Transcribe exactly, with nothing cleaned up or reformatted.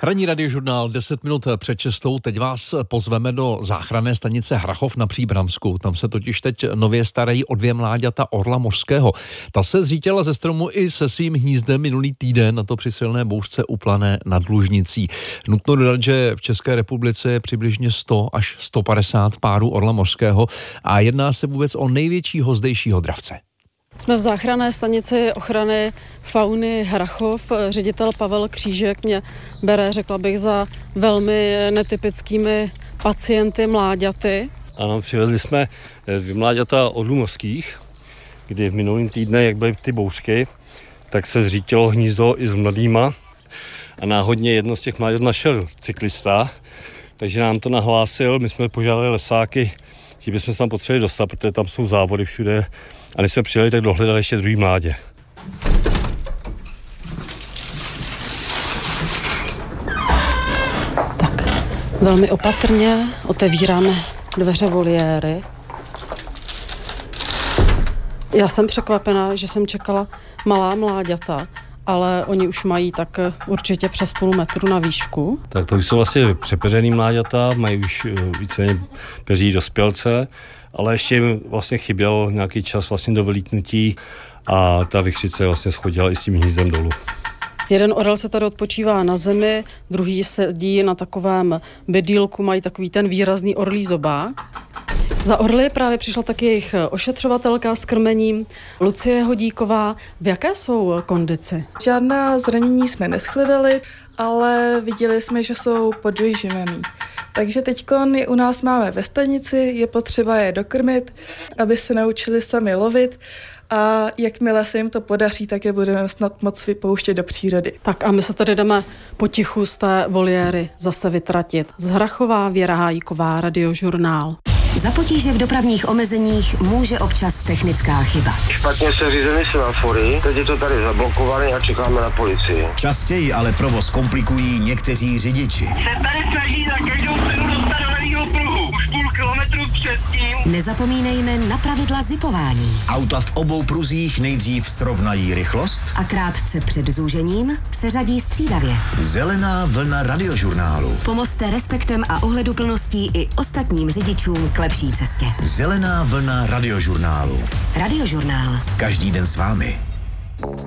Ranní radiožurnál deset minut před šestou. Teď vás pozveme do záchranné stanice Hrachov na Příbramsku. Tam se totiž teď nově starají o dvě mláďata orla mořského. Ta se zřítila ze stromu i se svým hnízdem minulý týden, na to při silné bouřce u Plané nad Lužnicí. Nutno dodat, že v České republice je přibližně sto až sto padesát párů orla mořského a jedná se vůbec o největšího zdejšího dravce. Jsme v záchranné stanici ochrany fauny Hrachov. Ředitel Pavel Křížek mě bere, řekla bych, za velmi netypickými pacienty mláďaty. Ano, přivezli jsme dvě mláďata orlů mořských, kdy v minulým týdne, jak byly ty bouřky, tak se zřítilo hnízdo i s mladýma a náhodně jedno z těch mláďat našel cyklista, takže nám to nahlásil, my jsme požádali lesáky, že bychom se tam potřebovali dostat, protože tam jsou závody všude. A než jsme přijeli, tak dohledali ještě druhý mládě. Tak, velmi opatrně otevíráme dveře voliéry. Já jsem překvapená, že jsem čekala malá mláďata, ale oni už mají tak určitě přes půl metru na výšku. Tak to už jsou vlastně přepeřený mláďata, mají už víceméně peří dospělce, ale ještě jim vlastně chyběl nějaký čas vlastně do vylítnutí a ta vichřice vlastně schodila i s tím hnízdem dolů. Jeden orel se tady odpočívá na zemi, druhý sedí na takovém bedýlku, mají takový ten výrazný orlí zobák. Za orly právě přišla taky jejich ošetřovatelka s krmením, Lucie Hodíková. V jaké jsou kondici? Žádná zranění jsme neshledali, ale viděli jsme, že jsou podvyživený. Takže teďkon je u nás máme ve stanici, je potřeba je dokrmit, aby se naučili sami lovit a jakmile se jim to podaří, tak je budeme snad moc vypouštět do přírody. Tak a my se tady jdeme potichu z té voliéry zase vytratit. Z Hrachova Věra Hájková, Radiožurnál. Za potíže v dopravních omezeních může občas technická chyba. Špatně se řízeny semafory, teď je to tady zablokované a čekáme na policii. Častěji ale provoz komplikují někteří řidiči. Se tady snaží za každou cenu dostat do levýho pruhu. Už půl kilometru předtím. Nezapomínejme na pravidla zipování. Auta v obou pruzích nejdřív srovnají rychlost A krátce před zúžením se řadí střídavě. Zelená vlna Radiožurnálu. Pomozte respektem a ohleduplností i ostatním řidičům k lepší cestě. Zelená vlna Radiožurnálu. Radiožurnál. Každý den s vámi.